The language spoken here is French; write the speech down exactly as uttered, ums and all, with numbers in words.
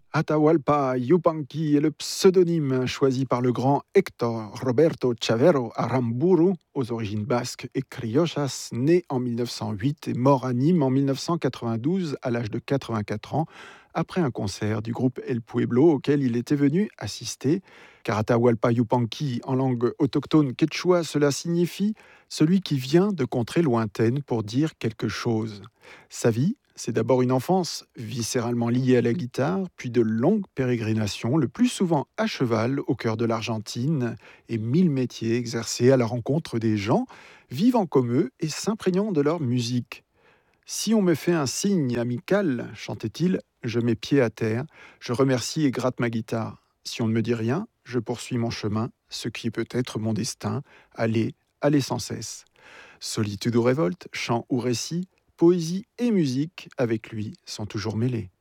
Atahualpa Yupanqui est le pseudonyme choisi par le grand Héctor Roberto Chavero Aramburu, aux origines basques et criochas, né en mille neuf cent huit et mort à Nîmes en mille neuf cent quatre-vingt-douze à l'âge de quatre-vingt-quatre ans, après un concert du groupe El Pueblo auquel il était venu assister. Car Atahualpa Yupanqui, en langue autochtone quechua, cela signifie celui qui vient de contrées lointaines pour dire quelque chose. Sa vie, c'est d'abord une enfance viscéralement liée à la guitare, puis de longues pérégrinations, le plus souvent à cheval au cœur de l'Argentine, et mille métiers exercés à la rencontre des gens, vivant comme eux et s'imprégnant de leur musique. Si on me fait un signe amical, chantait-il, je mets pied à terre, je remercie et gratte ma guitare. Si on ne me dit rien, je poursuis mon chemin, ce qui est peut-être mon destin, aller, aller sans cesse. Solitude ou révolte, chant ou récit, poésie et musique, avec lui, sont toujours mêlés.